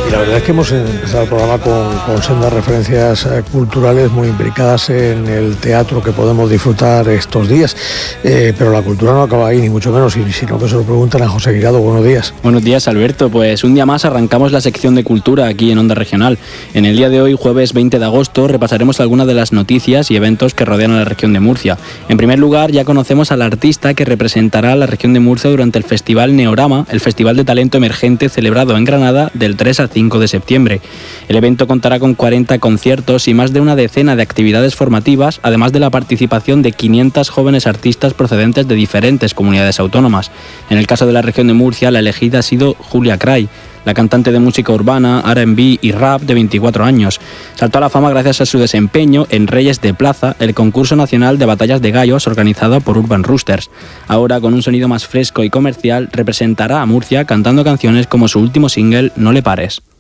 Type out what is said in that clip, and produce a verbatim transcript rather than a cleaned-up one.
Y la verdad es que hemos empezado el programa con, con sendas referencias eh, culturales muy imbricadas en el teatro que podemos disfrutar estos días. Eh, pero la cultura no acaba ahí, ni mucho menos, sino que se lo preguntan a José Guirado. Buenos días. Buenos días, Alberto. Pues un día más arrancamos la sección de cultura aquí en Onda Regional. En el día de hoy, jueves veinte de agosto, repasaremos algunas de las noticias y eventos que rodean a la región de Murcia. En primer lugar, ya conocemos al artista que representará a la región de Murcia durante el Festival Neorama, el Festival de Talento Emergente celebrado en Granada del tres al cinco de septiembre. El evento contará con cuarenta conciertos y más de una decena de actividades formativas, además de la participación de quinientos jóvenes artistas procedentes de diferentes comunidades autónomas. En el caso de la región de Murcia, la elegida ha sido Julia Cray, la cantante de música urbana, R and B y rap de veinticuatro años. Saltó a la fama gracias a su desempeño en Reyes de Plaza, el concurso nacional de batallas de gallos organizado por Urban Roosters. Ahora, con un sonido más fresco y comercial, representará a Murcia cantando canciones como su último single, No le pares.